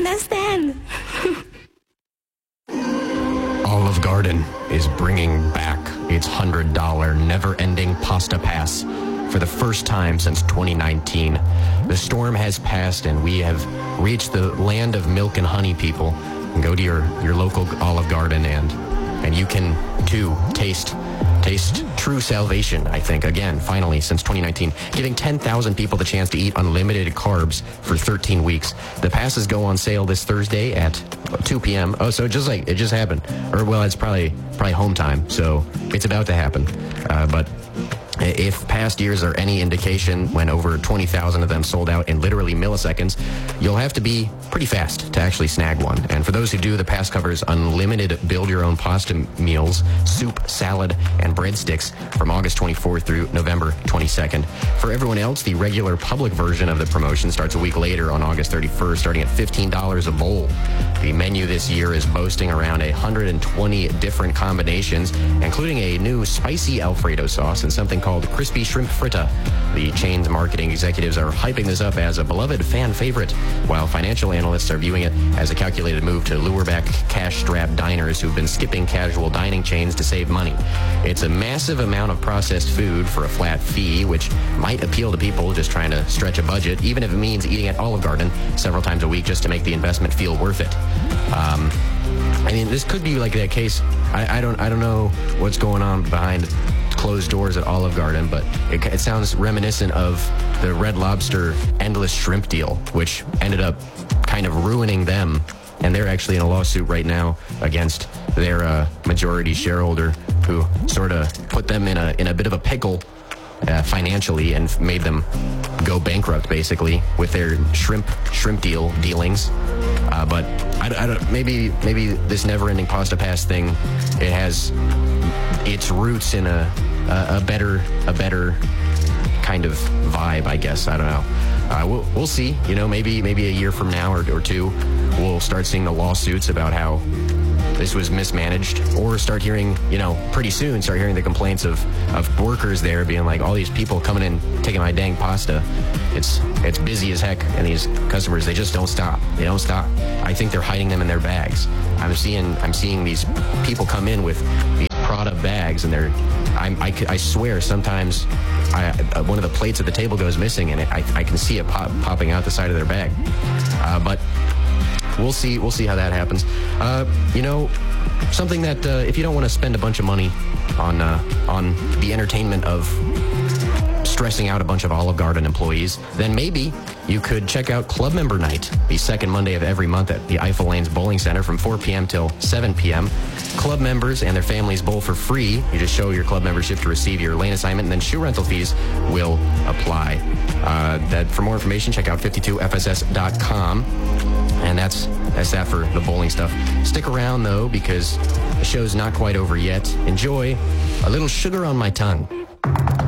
understand. Olive Garden is bringing back its $100 never-ending pasta pass for the first time since 2019. The storm has passed and we have reached the land of milk and honey, people. And go to your local Olive Garden and you can too taste true salvation, I think, again, finally, since 2019, giving 10,000 people the chance to eat unlimited carbs for 13 weeks. The passes go on sale this Thursday at 2 p.m. Oh, so it just happened. Or, well, it's probably home time, so it's about to happen. But if past years are any indication, when over 20,000 of them sold out in literally milliseconds, you'll have to be pretty fast to actually snag one. And for those who do, the pass covers unlimited build-your-own pasta meals, soup, salad, and breadsticks from August 24th through November 22nd. For everyone else, the regular public version of the promotion starts a week later on August 31st, starting at $15 a bowl. The menu this year is boasting around 120 different combinations, including a new spicy Alfredo sauce and something called crispy shrimp fritta. The chain's marketing executives are hyping this up as a beloved fan favorite, while financial analysts are viewing it as a calculated move to lure back cash-strapped diners who've been skipping casual dining chains to save money. It's a massive amount of processed food for a flat fee, which might appeal to people just trying to stretch a budget, even if it means eating at Olive Garden several times a week just to make the investment feel worth it. I mean, this could be like that case. I don't know what's going on behind closed doors at Olive Garden, but it sounds reminiscent of the Red Lobster endless shrimp deal, which ended up kind of ruining them, and they're actually in a lawsuit right now against their majority shareholder, who sort of put them in a bit of a pickle financially and made them go bankrupt basically with their shrimp dealings. But I don't. Maybe this never-ending pasta pass thing, it has its roots in a better kind of vibe, I guess. I don't know. We'll see. You know, maybe a year from now or two, we'll start seeing the lawsuits about how this was mismanaged, or start hearing the complaints of workers there being like, all these people coming in taking my dang pasta. It's busy as heck, and these customers, they just don't stop. They don't stop. I think they're hiding them in their bags. I'm seeing these people come in with these Prada bags, and I swear sometimes one of the plates at the table goes missing, and I can see it popping out the side of their bag. But we'll see how that happens. Something that if you don't want to spend a bunch of money on the entertainment of stressing out a bunch of Olive Garden employees, then maybe you could check out Club Member Night, the second Monday of every month at the Eiffel Lanes Bowling Center from 4 p.m. till 7 p.m. Club members and their families bowl for free. You just show your club membership to receive your lane assignment, and then shoe rental fees will apply. For more information, check out 52fss.com. And that's that for the bowling stuff. Stick around, though, because the show's not quite over yet. Enjoy a little Sugar on My Tongue.